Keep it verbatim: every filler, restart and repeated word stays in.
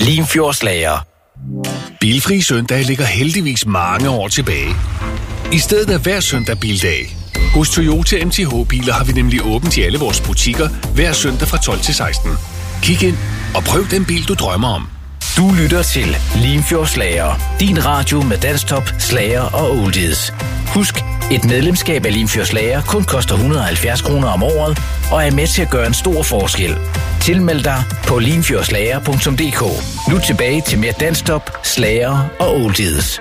Limfjordslager. Bilfri søndag ligger heldigvis mange år tilbage. I stedet er hver søndag bildag. Hos Toyota M T H-biler har vi nemlig åbent i alle vores butikker hver søndag fra tolv til seksten. Kig ind og prøv den bil, du drømmer om. Du lytter til Limfjordslager. Din radio med danstop, slager og oldies. Husk, et medlemskab af Limfjordslager kun koster et hundrede og halvfjerds kroner om året og er med til at gøre en stor forskel. Tilmeld dig på limfjordslager punktum d k. Nu tilbage til mere danstop, slager og oldies.